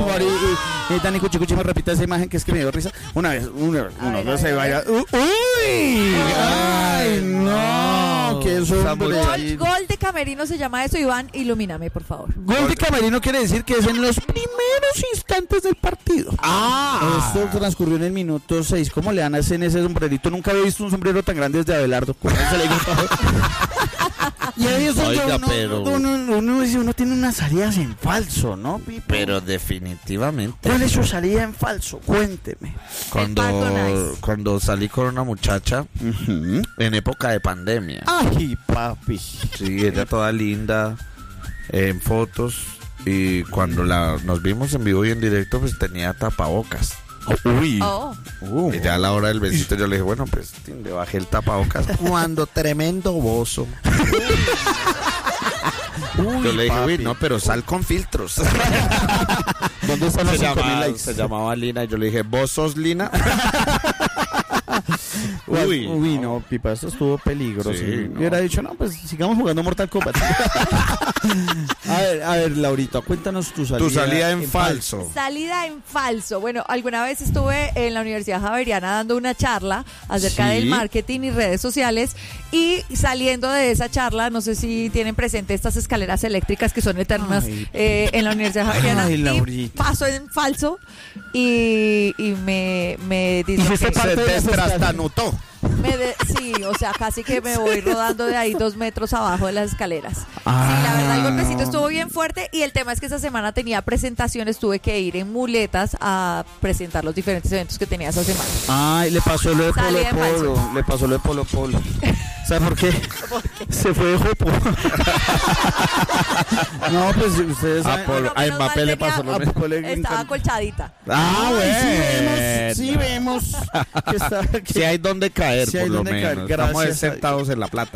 Dani Cuchicuchi me repita esa imagen que es que me dio risa. Una vez, uno se vaya. ¡Uy! ¡Ay, no! ¡Qué Gol de camerino se llama eso, Iván, ilumíname, por favor. Gol de camerino quiere decir que es en los primeros instantes del partido. Esto transcurrió en el minuto 6. ¿Cómo le dan en ese sombrerito? Nunca había visto un sombrero tan grande desde Abelardo. Y ahí es uno tiene unas salidas en falso, ¿no, Pipo? Pero definitivamente. ¿Cuál es su salida en falso? Cuénteme. Cuando salí con una muchacha en época de pandemia. Ay, papi. Sí, ella toda linda en fotos. Y cuando nos vimos en vivo y en directo, pues tenía tapabocas. Uy. Y ya a la hora del besito yo le dije, bueno, pues le bajé el tapabocas. Cuando tremendo bozo. Yo le dije, papi. uy, no, pero sal con filtros. ¿Dónde están los 5.000 likes? Se llamaba Lina y yo le dije, ¿vos sos Lina? Uy, no, Pipa, esto estuvo peligroso. Sí, no. Hubiera dicho, no, pues sigamos jugando Mortal Kombat. A ver, Laurita, cuéntanos tu salida en falso. Salida en falso. Bueno, alguna vez estuve en la Universidad Javeriana dando una charla acerca del marketing y redes sociales, y saliendo de esa charla, no sé si tienen presente estas escaleras eléctricas que son eternas en la Universidad Javeriana. Y paso en falso y me dice se destrastanutó. Sí, o sea, casi que me voy rodando de ahí 2 metros abajo de las escaleras. Sí, la verdad, el golpecito estuvo bien fuerte, y el tema es que esa semana tenía presentaciones, tuve que ir en muletas a presentar los diferentes eventos que tenía esa semana. Ay, le pasó lo de Polo Polo. ¿Sabe por qué? Se fue de jopo. No, pues ustedes saben. A Mbappé le pasó lo mismo. Estaba colchadita. Bueno. Sí vemos que está. Si hay donde caer, sí hay por lo donde menos. caer, Estamos sentados en la plata.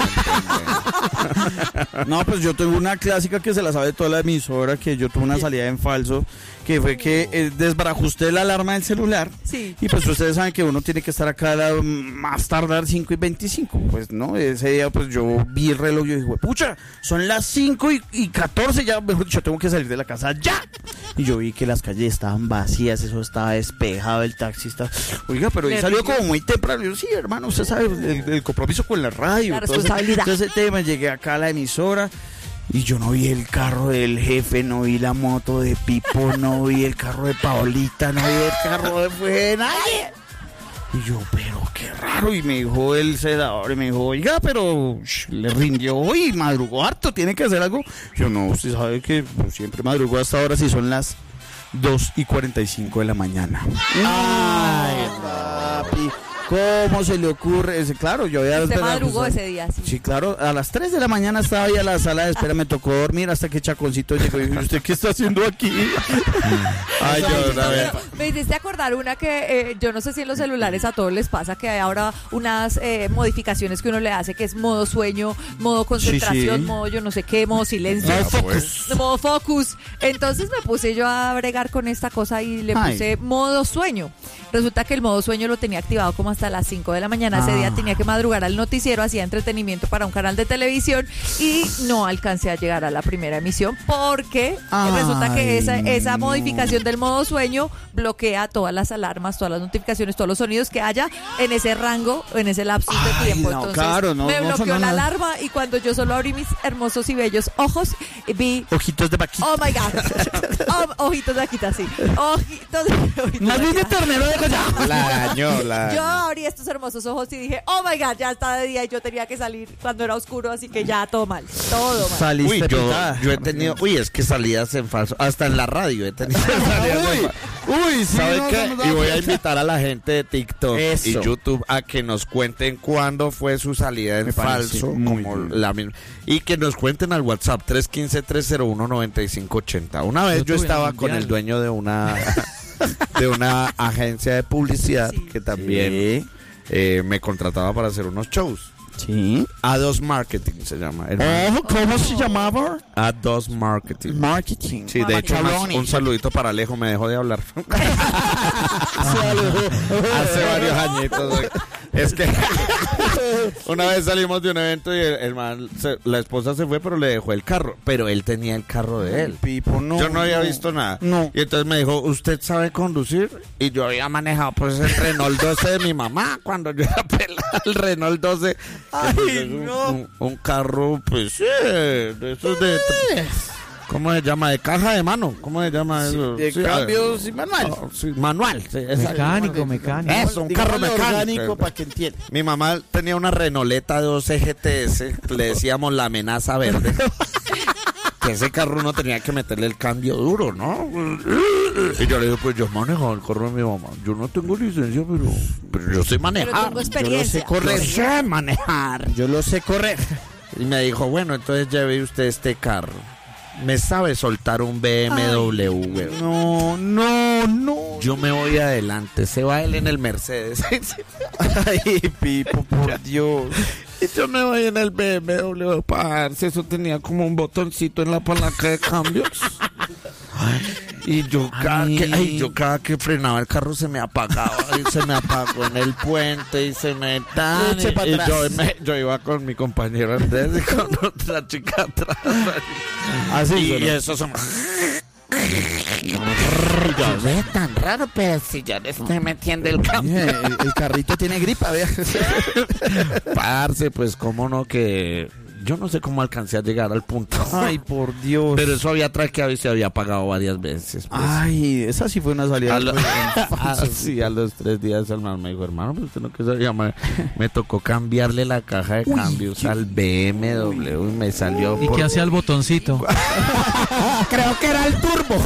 No, pues yo tengo una clásica que se la sabe toda la emisora, que yo tuve una salida en falso, que fue que desbarajusté la alarma del celular. Sí. Y pues ustedes saben que uno tiene que estar acá más tardar 5:25. Pues no, ese día pues yo vi el reloj y dije, pucha, son las 5:14, ya mejor dicho, tengo que salir de la casa ya. Y yo vi que las calles estaban vacías, eso estaba despejado, el taxista. Oiga, pero él salió como muy temprano. Yo, sí, hermano, usted sabe, el compromiso con la radio. La responsabilidad. Entonces ese tema, llegué acá a la emisora y yo no vi el carro del jefe, no vi la moto de Pipo, no vi el carro de Paolita, no vi el carro de nadie. Y yo, pero qué raro. Y me dijo el sedador, y me dijo, oiga, pero le rindió y madrugó harto, tiene que hacer algo. Yo, no, usted sabe que siempre madrugo hasta ahora, si son las 2:45 de la mañana. Ay, papi, ¿cómo se le ocurre? Claro, yo había... Usted madrugó ese día, sí. Sí, claro, a las 3 de la mañana estaba ahí a la sala de espera, me tocó dormir hasta que Chaconcito llegó y dijo, ¿usted qué está haciendo aquí? Ay, me hiciste acordar una que yo no sé si en los celulares a todos les pasa, que hay ahora unas modificaciones que uno le hace, que es modo sueño, modo concentración, modo yo no sé qué, modo silencio, modo focus. Entonces me puse yo a bregar con esta cosa y le puse modo sueño. Resulta que el modo sueño lo tenía activado como hasta las 5 de la mañana. Ese día tenía que madrugar al noticiero, hacía entretenimiento para un canal de televisión y no alcancé a llegar a la primera emisión porque resulta que esa modificación del modo sueño bloquea todas las alarmas, todas las notificaciones, todos los sonidos que haya en ese rango, en ese lapso de tiempo. Entonces me bloqueó la alarma y cuando yo solo abrí mis hermosos y bellos ojos, vi... Ojitos de vaquita. Oh my God. Ojitos de vaquita, sí. Ojitos Más bien de ternero de Yo abrí estos hermosos ojos y dije, oh my God, ya está de día y yo tenía que salir cuando era oscuro, así que ya todo mal, todo mal. Saliste yo he tenido, es que salidas en falso, hasta en la radio he tenido salidas en falso. Sí, ¿Sabe qué? Y voy a invitar a la gente de TikTok y YouTube a que nos cuenten cuándo fue su salida en falso, como la misma, y que nos cuenten al WhatsApp 315-301-9580. Una vez yo estaba con el dueño de una agencia de publicidad que también me contrataba para hacer unos shows. Sí. A2 Marketing se llama. ¿Cómo se llamaba? A2 Marketing. Marketing. Sí, de hecho, un saludito para Alejo, me dejó de hablar. Hace varios añitos. Es que una vez salimos de un evento y la esposa se fue, pero le dejó el carro. Pero él tenía el carro de él. Pipo, no, yo no había visto nada. No. Y entonces me dijo, ¿usted sabe conducir? Y yo había manejado pues el Renault 12 de mi mamá cuando yo era pelada, el Renault 12. Ay, no. Un carro, pues sí, de esos de... ¿Cómo se llama? De caja de mano. ¿Cómo se llama eso? De cambios y manual. Sí, manual. Sí, Mecánico. Eso, un carro mecánico. Para que entienda. Mi mamá tenía una Renoleta 12 GTS, le decíamos la amenaza verde. Que ese carro uno tenía que meterle el cambio duro, ¿no? Y yo le digo, pues yo manejaba el carro de mi mamá. Yo no tengo licencia, pero yo sé manejar. Pero tengo experiencia. Yo lo sé correr. Yo sé manejar. Yo lo sé correr. Y me dijo, bueno, entonces lleve usted este carro. Me sabe soltar un BMW, güey. No. Yo me voy adelante. Se va él en el Mercedes. Ay, Pipo, por Dios. Y yo me voy en el BMW, parce. Eso tenía como un botoncito en la palanca de cambios. Y yo cada que frenaba el carro se me apagaba. Y se me apagó en el puente y se me... Y yo iba con mi compañero Andrés y con otra chica atrás. Así. Y eso se me... Yo ve tan raro, pero si yo le estoy metiendo el cambio. El carrito tiene gripa, vea. Parce, pues cómo no que... Yo no sé cómo alcancé a llegar al punto. Ay, por Dios. Pero eso había traqueado y se había apagado varias veces. Pues. Ay, esa sí fue una salida. A los 3 días el man me dijo, hermano, pues usted no que se llama. Me tocó cambiarle la caja de cambios al BMW y me salió. ¿Y qué hacía el botoncito? Creo que era el turbo.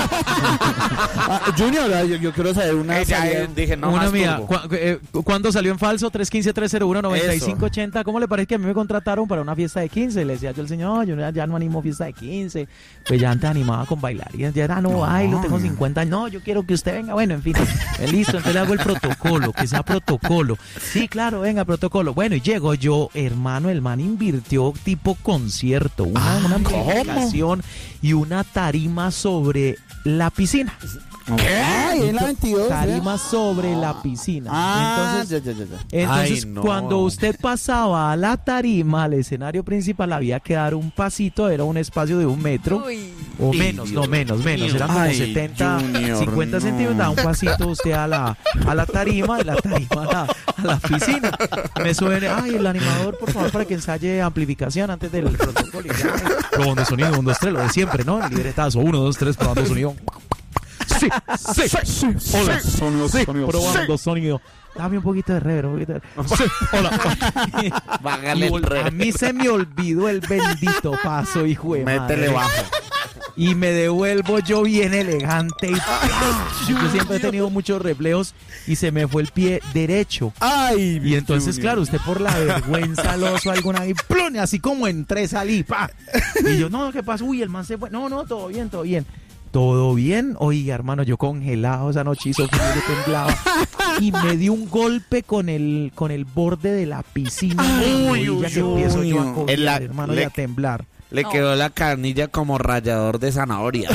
Junior, yo quiero saber una salida. Dije, no, una más mía. turbo. ¿Cuándo salió en falso? 315-301-9580. ¿Cómo le parece que a mí me contrataron para una fiesta de 15? Le decía yo al señor, no, yo ya no animo fiesta de 15. Pues ya antes animaba con bailar. Y ya era, no bailo, tengo 50 años. No, yo quiero que usted venga. Bueno, en fin, listo. Entonces le hago el protocolo, que sea protocolo. Sí, claro, venga, protocolo. Bueno, y llego yo, hermano, el man invirtió tipo concierto, una amplificación y una tarima sobre la piscina. ¿Qué? En la 22. Tarima sobre la piscina. Entonces, Ay, no. Cuando usted pasaba a la tarima, al escenario principal, había que dar un pasito, era un espacio de 1 metro. Uy. O menos, eran como 70, Junior, 50 centímetros, da un pasito usted a la tarima, de la tarima a la piscina. Me suene, el animador, por favor, para que ensaye amplificación antes del protocolo. Probando sonido, 1, 2, 3, lo de siempre, ¿no? El libretazo, 1, 2, 3, probando sonido. Sí. Hola, sonido, probando sonido. Dame un poquito de reverb, Sí, hola. Bájale el reverb. A mí se me olvidó el bendito paso, hijo de madre. Métele bajo. Y me devuelvo yo bien elegante. Yo siempre he tenido muchos reflejos y se me fue el pie derecho. Ay, y entonces, claro, usted por la vergüenza lo hizo alguna vez, ¡plum! Así como entré, salí, ¡pa! Y yo, no, ¿qué pasó? Uy, el man se fue. No, todo bien. ¿Todo bien? Oiga, hermano, yo congelado esa noche, hizo frío, yo temblaba. Y me di un golpe con el borde de la piscina. Uy, que empiezo yo a coger, hermano, y a temblar. Le quedó la canilla como rallador de zanahoria.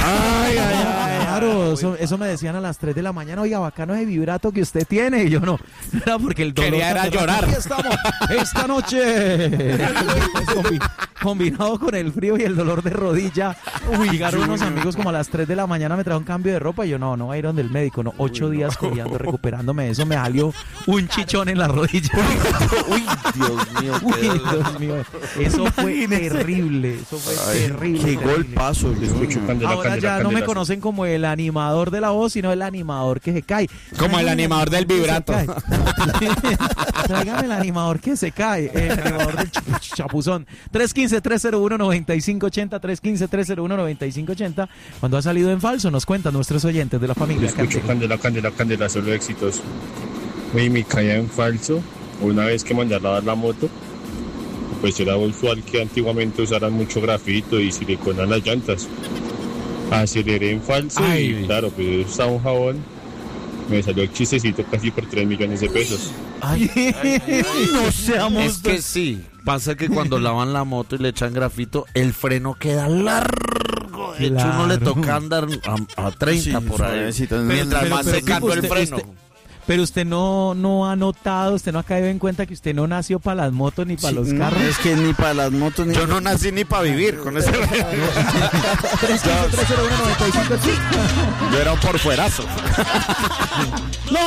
Claro, eso me decían a las 3 de la mañana. Oiga, bacano ese vibrato que usted tiene. Y yo no. Era porque el dolor quería era llorar. Aquí estamos, esta noche. Combinado con el frío y el dolor de rodilla. Llegaron unos amigos como a las 3 de la mañana, me trajo un cambio de ropa. Y yo, no voy a ir donde el médico. No, 8 días cogiendo, recuperándome. Eso me salió un chichón en la rodilla. Dios mío. Eso fue terrible. Eso fue terrible. Qué golpazo. Ahora ya no me conocen como el animador de la voz, sino el animador que se cae. Como el animador del vibrato. Tráigame el animador que se cae. El animador del chapuzón. 315-301-9580. 315-301-9580. Cuando ha salido en falso, nos cuentan nuestros oyentes de la familia. Escucho Candela, solo éxitos. Oye, me caía en falso. Una vez que mandara a dar la moto, pues era usual que antiguamente usaran mucho grafito y silicona en las llantas. Aceleré en falso y claro, pues usaba un jabón. Me salió el chistecito casi por 3 millones de pesos. No seamos. Es que sí, pasa que cuando lavan la moto y le echan grafito, el freno queda largo. De hecho, uno le toca andar a 30 por ahí. Mientras más secando el freno. Pero usted no ha notado, usted no ha caído en cuenta que usted no nació para las motos ni para los carros. Es que ni para las motos ni. Yo no nací ni para vivir con ese. 315-301-95. Yo era un porfuerazo. No,